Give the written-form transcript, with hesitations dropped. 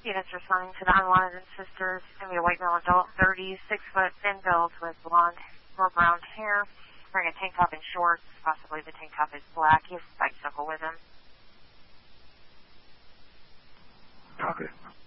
Units responding to the unwanted sisters. It's going to be a white male adult, 30, 6 foot, thin build with blonde or brown hair, wearing a tank top and shorts. Possibly the tank top is black. He has a bicycle with him. Okay.